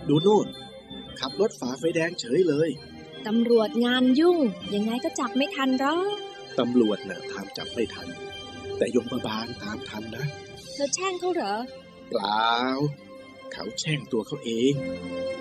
ดูโน่นขับรถฝ่าไฟแดงเฉยเลยตำรวจงานยุ่งยังไงก็จับไม่ทันหรอกตำรวจน่ะตามจับไม่ทันแต่ยมบาลตามทันนะเธอแช่งเขาเหรอเปล่าเขาแช่งตัวเขาเอง